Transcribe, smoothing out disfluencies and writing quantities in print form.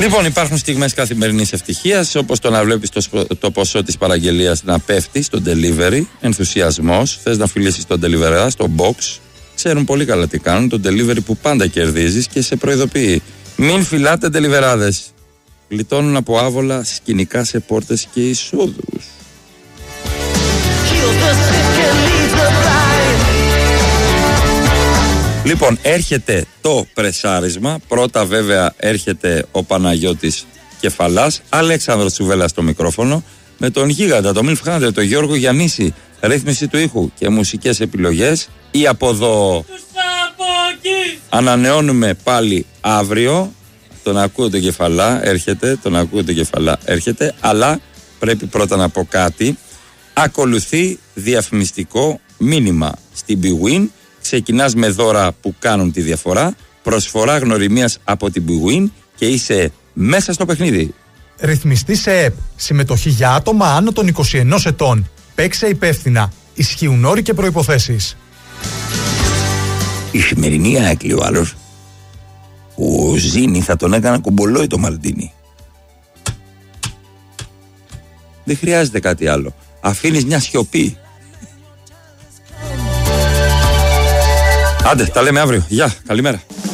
Λοιπόν, υπάρχουν στιγμές καθημερινής ευτυχίας, όπως το να βλέπεις το ποσό της παραγγελίας να πέφτει στο delivery, ενθουσιασμός, θες να φιλήσεις τον delivery στο box. Ξέρουν πολύ καλά τι κάνουν, το delivery που πάντα κερδίζεις και σε προειδοποιεί. Μην φυλάτε deliverάδες. Γλιτώνουν από άβολα σκηνικά σε πόρτες και εισόδους. Λοιπόν, έρχεται το πρεσάρισμα. Πρώτα βέβαια έρχεται ο Παναγιώτης Κεφαλάς, Αλέξανδρος Τσουβέλλας στο μικρόφωνο, με τον γίγαντα, τον Milf Hunter, τον Γιώργο Γιαννίση, ρύθμιση του ήχου και μουσικές επιλογές. Ή από εδώ ανανεώνουμε πάλι αύριο. Τον ακούω τον Κεφαλά, έρχεται, τον ακούω τον Κεφαλά, έρχεται, αλλά πρέπει πρώτα να πω κάτι. Ακολουθεί διαφημιστικό μήνυμα στην BWIN. Ξεκινάς με δώρα που κάνουν τη διαφορά, προσφορά γνωριμίας από την BWIN και είσαι μέσα στο παιχνίδι. Ρυθμιστή σε ΕΠ. Συμμετοχή για άτομα άνω των 21 ετών. Παίξε υπεύθυνα. Ισχύουν όροι και προϋποθέσεις. Η σημερινή ΑΕΚ, λέει ο άλλος, ο Ζήνη θα τον έκανα κομπολόι το Μαλντίνι. Δεν χρειάζεται κάτι άλλο. Αφήνεις μια σιωπή. Άντε, τα λέμε αύριο. Γεια, καλημέρα.